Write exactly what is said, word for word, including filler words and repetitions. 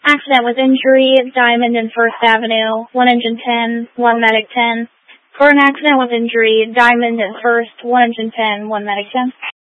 Accident with injury, Diamond and First Avenue, one engine ten, one medic ten. For an accident with injury, Diamond and First, one engine ten, one medic ten.